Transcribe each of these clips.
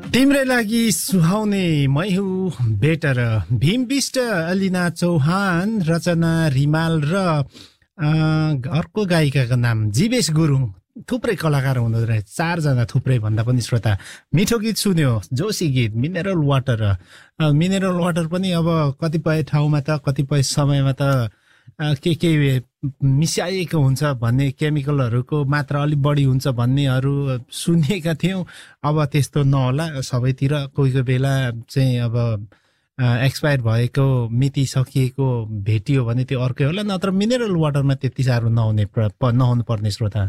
तिम्रै लागि सुहाउने मै हुँ बेटर भीमबिष्ट अलिना चौहान रचना रिमाल र अर्को गायिकाको नाम जीवेश गुरुङ थुप्रै कलाकार हुँदो रहेछ 4 जना थुप्रै भन्दा पनि श्रोता मिठो गीत सुन्यो जोशी गीत मिनरल वाटर पनि अब कतिपय ठाउँमा त कतिपय समयमा त के मिसाइएको हुन्छ भन्ने केमिकलहरूको मात्रा अलि बढी हुन्छ भन्नेहरू सुनेका थियौं अब त्यस्तो नहोला सबैतिर कोही बेला चाहिँ अब एक्सपायर भएको मिति सकिएको भेटियो भने त्यो अर्कै होला नत्र मिनरल वाटरमा त्यति साह्रो नहुनु पर्ने श्रोता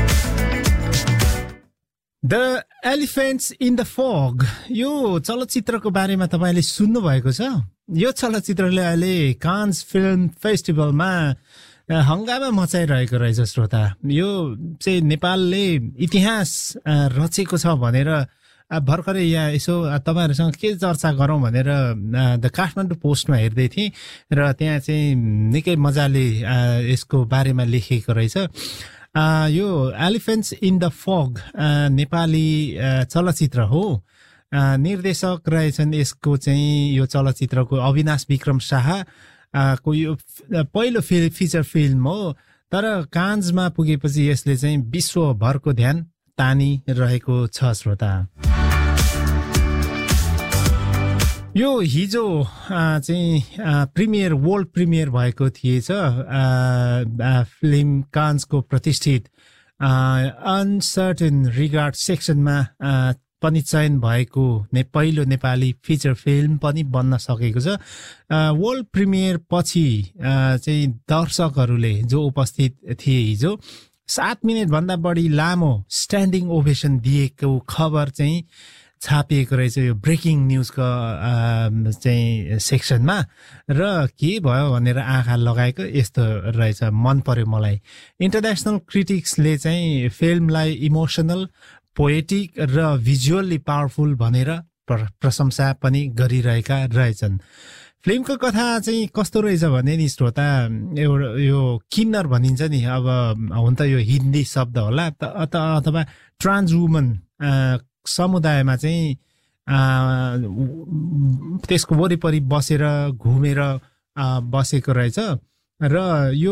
द एलिफेन्ट्स इन द फग यो चलचित्रको बारेमा तपाईले सुन्नु भएको छ यो चलचित्रले अहिले कान्स फिल्म फेस्टिभलमा हंगामा मचाइरहेको रहेछ श्रोता यो चाहिँ नेपालले इतिहास रचेको छ भनेर भर्खरै यहाँ यसो तपाईहरुसँग के चर्चा गरौं भनेर द काठमाडौँ पोस्टमा हेर्दै थिएँ र त्यहाँ चाहिँ निकै मजाले यसको बारेमा लेखिएको रहेछ यो एलिफेन्ट्स इन द फग नेपाली चलचित्र हो निर्देशक रहेछन् यसको चाहिँ यो चलचित्रको अविनाश विक्रम शाह को यो पहिलो फिचर फिल्म हो तर कान्समा पुगेपछि यसले चाहिँ विश्वभरको ध्यान तानिरहेको छ श्रोता यो हिजो चाहिँ प्रिमियर वर्ल्ड प्रिमियर भएको थिएछ फिल्म कान्सको प्रतिष्ठित अनसर्टेन रिगार्ड सेक्सनमा पनि चयन भएको पहिलो नेपाली फिचर फिल्म पनि बन्न सकेको छ वर्ल्ड प्रिमियर पछि चाहिँ दर्शकहरूले जो उपस्थित थिए हिजो 7 मिनेट भन्दा बढी लामो स्ट्यान्डिङ ओभेसन दिएको खबर चाहिँ छापिएको रहेछ यो ब्रेकिङ न्यूजको चाहिँ सेक्सनमा र के भयो भनेर आँखा लगाएको यस्तो रहेछ मन पर्यो मलाई इन्टरनेशनल क्रिटिक्सले चाहिँ फिल्मलाई इमोसनल पोएटिक र भिजुअली पावरफुल भनेर प्रशंसा पनि गरिरहेका रहेछन् फिल्मको कथा चाहिँ कस्तो रहेछ भने नि श्रोता एउटा यो किन्नर भनिन्छ नि अब हुन त यो हिन्दी शब्द होला अथवा ट्रान्स वुमन समुदायमा चाहिँ त्यसको वरिपरि बसेर घुमेर बसेको रहेछ र यो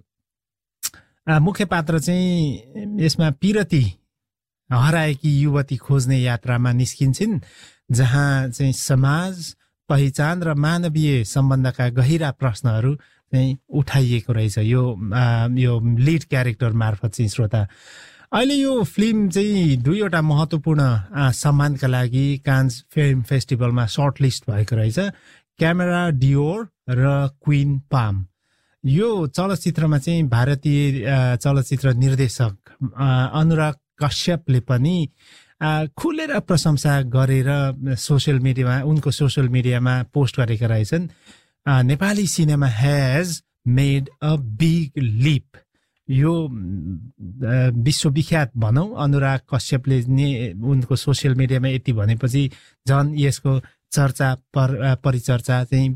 मुख्य पात्र चाहिँ यसमा पिरती हराएकी युवती खोज्ने यात्रामा निस्किन्छन् जहाँ चाहिँ समाज पहिचान र मानवीय सम्बन्धका गहिरा प्रश्नहरू चाहिँ उठाइएको रहेछ यो लिड क्यारेक्टर मार्फत चाहिँ श्रोता अहिले यो फिल्म चाहिँ 2वटा महत्त्वपूर्ण सम्मानका लागि कान्स फिल्म फेस्टिभलमा सर्टलिस्ट भएको रहेछ क्यामेरा डिओर र क्वीन पाम यो चलचित्रमा चाहिँ भारतीय चलचित्र निर्देशक अनुराग कश्यपले पनि खुलेर प्रशंसा गरेर उनको सोशल मिडियामा पोस्ट गरेका रहेछन् Nepali cinema has made a big lip यो विश्वविख्यात भनौं अनुराग कश्यपले उनको सोशल मिडियामा यति भनेपछि झन् यसको चर्चा परिचर्चा चाहिँ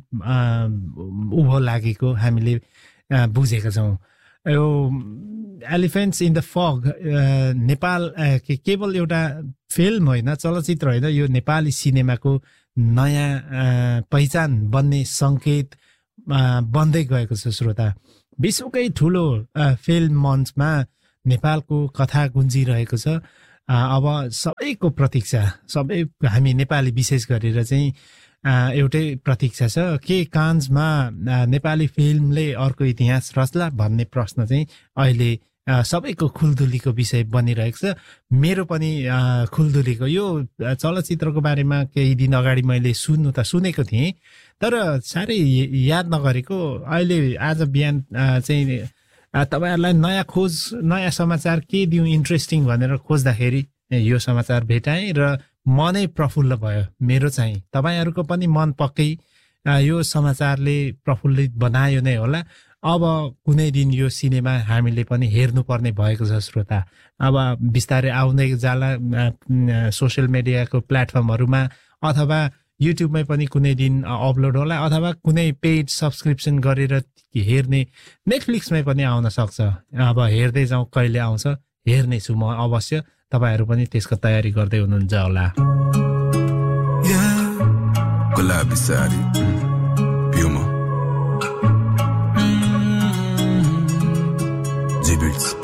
उभो लागेको हामीले बुझेका छौं यो एलिफेन्ट्स इन द फग नेपाल केवल एउटा फिल्म होइन चलचित्र होइन यो नेपाली सिनेमाको नयाँ पहिचान बन्ने संकेत बन्दै गएको छ श्रोता विश्वकै ठुलो फिल्म मञ्चमा नेपालको कथा गुन्जिरहेको छ अब सबैको प्रतीक्षा हामी नेपाली विशेष गरेर चाहिँ एउटै प्रतीक्षा छ के कान्समा नेपाली फिल्मले अर्को इतिहास रच्ला भन्ने प्रश्न चाहिँ अहिले सबैको खुल्दुलीको विषय बनिरहेको छ मेरो पनि खुल्दुलीको यो चलचित्रको बारेमा केही दिन अगाडि मैले सुनेको थिएँ तर साह्रै याद नगरेको अहिले आज बिहान चाहिँ तपाईहरुलाई नयाँ समाचार के दिउँ इन्ट्रेस्टिङ भनेर खोज्दाखेरि यो समाचार भेटाएँ र मनै प्रफुल्ल भयो मेरो चाहिँ तपाईहरुको पनि मन पक्कै यो समाचारले प्रफुल्लित बनायो नै होला अब कुनै दिन यो सिनेमा हामीले पनि हेर्नुपर्ने भएको छ श्रोता अब बिस्तारै आउँदै जाला सोशल मिडियाको प्लेटफर्महरुमा अथवा युट्युबमै पनि कुनै दिन अपलोड होला अथवा कुनै पेड सब्स्क्रिप्सन गरेर हेर्ने नेटफ्लिक्समै पनि आउन सक्छ अब हेर्दै जाउँ कहिले आउँछ हेर्ने छु म अवश्य तपाईहरु पनि त्यसको तयारी गर्दै हुनुहुन्छ होला série. Piuma. G-Beats.